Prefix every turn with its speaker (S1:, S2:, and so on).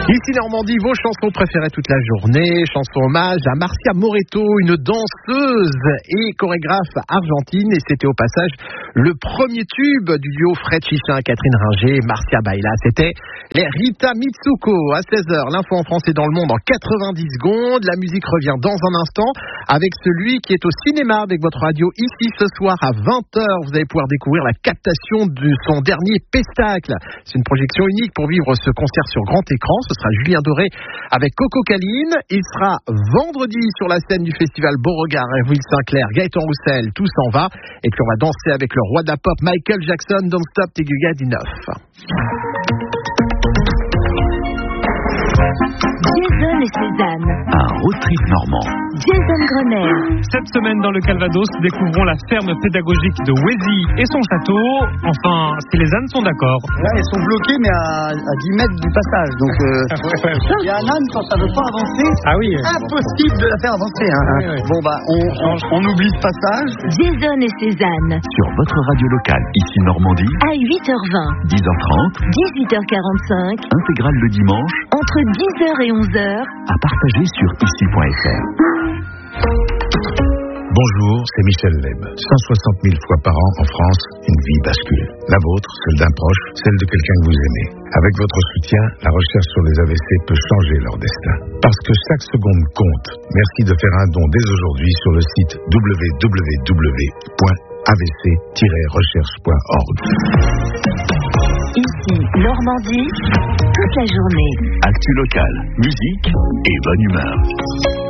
S1: Ici Normandie, vos chansons préférées toute la journée. Chanson hommage à Marcia Moretto, une danseuse et chorégraphe argentine. Et c'était au passage le premier tube du duo Fred Chichin, Catherine Ringer, Marcia Baila. C'était les Rita Mitsuko. À 16h, l'info en français dans le monde en 90 secondes. La musique revient dans un instant avec celui qui est au cinéma avec votre radio ici ce soir à 20h. Vous allez pouvoir découvrir la captation de son dernier Pestacle. C'est une projection unique pour vivre ce concert sur grand écran. Ce sera Julien Doré avec Coco Caline. Il sera vendredi sur la scène du festival Beauregard à Will Sinclair, Gaëtan Roussel, tout s'en va. Et puis on va danser avec le roi de la pop Michael Jackson, Don't Stop Till You Get Enough.
S2: Jason et Cézanne.
S3: Un road trip normand.
S2: Jason Grenet.
S4: Cette semaine dans le Calvados, découvrons la ferme pédagogique de Wézy et son château. Enfin, si les ânes sont d'accord.
S5: Là, ils sont bloqués, mais à 10 mètres du passage. Donc, il y a un âne, quand ça ne veut pas avancer,
S4: Ah oui.
S5: impossible de la faire avancer. Hein.
S4: Oui.
S5: Bon, bah, on oublie ce passage.
S2: Jason et Cézanne.
S3: Sur votre radio locale, ici Normandie,
S2: À 8h20,
S3: 10h30,
S2: 18h45,
S3: intégrale le dimanche,
S2: entre 10h et 11h.
S3: à partager sur ici.fr.
S6: Bonjour, c'est Michel Leb. 160 000 fois par an en France, une vie bascule. La vôtre, celle d'un proche, celle de quelqu'un que vous aimez. Avec votre soutien, la recherche sur les AVC peut changer leur destin. Parce que chaque seconde compte. Merci de faire un don dès aujourd'hui sur le site www.avc-recherche.org.
S2: Ici, Normandie, toute la journée.
S3: Actu locale, musique et bonne humeur.